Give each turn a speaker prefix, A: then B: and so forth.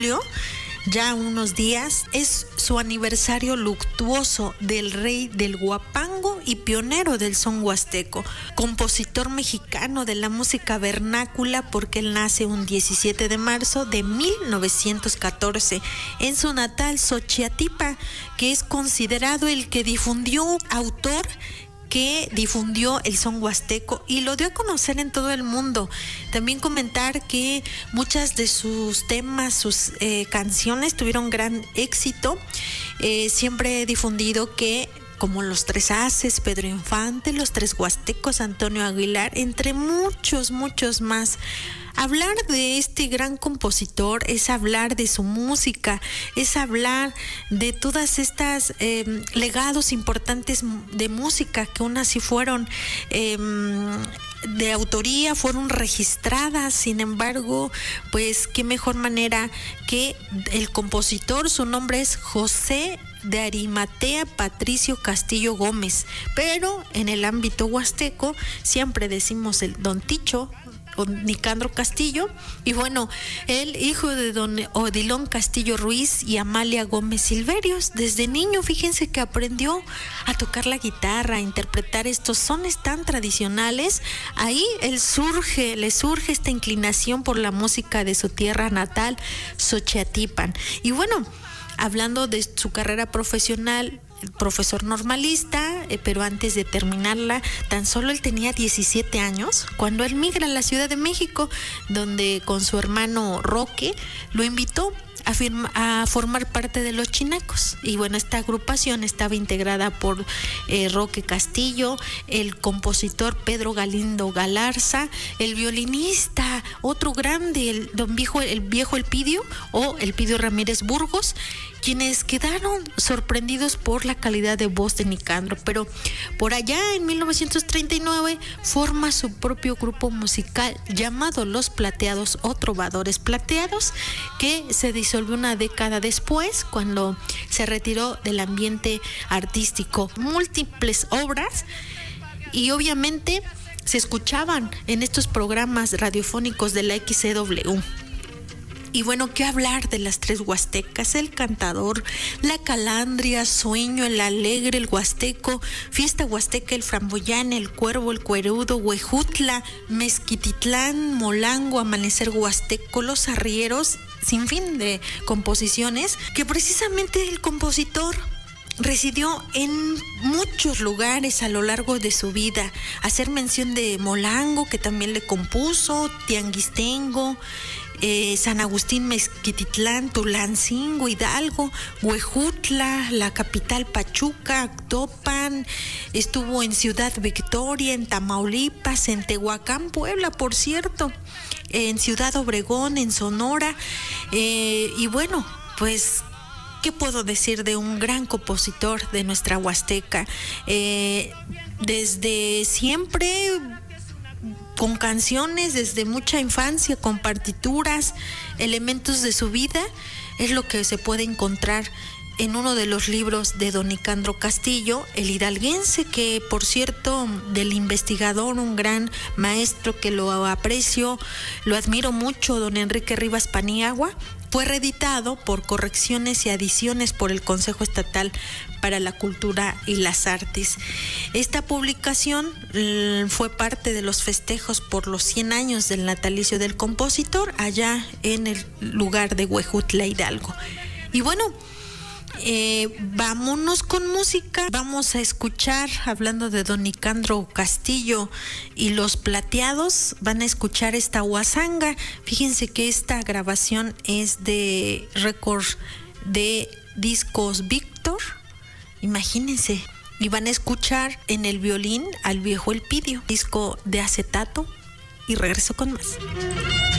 A: ya unos días, es su aniversario luctuoso del rey del huapango y pionero del son huasteco, compositor mexicano de la música vernácula, porque él nace un 17 de marzo de 1914 en su natal Xochiatilpa, que es considerado el que autor que difundió el son huasteco y lo dio a conocer en todo el mundo. También comentar que muchas de sus temas, sus canciones tuvieron gran éxito. Siempre he difundido que, como Los Tres Haces, Pedro Infante, Los Tres Huastecos, Antonio Aguilar, entre muchos más. Hablar de este gran compositor es hablar de su música, es hablar de todas estas legados importantes de música que aún así fueron de autoría, fueron registradas. Sin embargo, pues qué mejor manera que el compositor, su nombre es José de Arimatea Patricio Castillo Gómez, pero en el ámbito huasteco siempre decimos el Don Ticho o Nicandro Castillo. Y bueno, el hijo de don Odilón Castillo Ruiz y Amalia Gómez Silverios. Desde niño, fíjense que aprendió a tocar la guitarra, a interpretar estos sones tan tradicionales. Ahí le surge esta inclinación por la música de su tierra natal, Xochiatilpan. Y bueno, hablando de su carrera profesional, profesor normalista, pero antes de terminarla, tan solo él tenía 17 años cuando él migra a la Ciudad de México, donde con su hermano Roque lo invitó a formar parte de Los Chinacos. Y bueno, esta agrupación estaba integrada por Roque Castillo, el compositor Pedro Galindo Galarza, el violinista, otro grande, el viejo Elpidio o Elpidio Ramírez Burgos, quienes quedaron sorprendidos por la calidad de voz de Nicandro. Pero por allá en 1939 forma su propio grupo musical llamado Los Plateados o Trovadores Plateados, que se disolvió una década después cuando se retiró del ambiente artístico. Múltiples obras, y obviamente se escuchaban en estos programas radiofónicos de la XCW. Y bueno, ¿qué hablar de las tres huastecas? El Cantador, La Calandria, Sueño, El Alegre, El Huasteco, Fiesta Huasteca, El Framboyán, El Cuervo, El Cuerudo, Huejutla, Mezquititlán, Molango, Amanecer Huasteco, Los Arrieros, sin fin de composiciones, que precisamente el compositor residió en muchos lugares a lo largo de su vida. Hacer mención de Molango, que también le compuso, Tianguistengo, San Agustín, Mezquititlán, Tulancingo, Hidalgo, Huejutla, la capital Pachuca, Actopan, estuvo en Ciudad Victoria, en Tamaulipas, en Tehuacán, Puebla, por cierto, en Ciudad Obregón, en Sonora. Y bueno, pues, ¿qué puedo decir de un gran compositor de nuestra Huasteca? Desde siempre, con canciones, desde mucha infancia, con partituras, elementos de su vida, es lo que se puede encontrar en uno de los libros de don Nicandro Castillo, el hidalguense, que por cierto, del investigador, un gran maestro que lo aprecio, lo admiro mucho, don Enrique Rivas Paniagua. Fue reeditado por correcciones y adiciones por el Consejo Estatal para la Cultura y las Artes. Esta publicación fue parte de los festejos por los 100 años del natalicio del compositor allá en el lugar de Huejutla, Hidalgo. Y bueno, vámonos con música. Vamos a escuchar, hablando de don Nicandro Castillo y Los Plateados, van a escuchar esta huasanga. Fíjense que esta grabación es de récord de Discos Víctor, imagínense. Y van a escuchar en el violín al viejo Elpidio, disco de acetato, y regreso con más.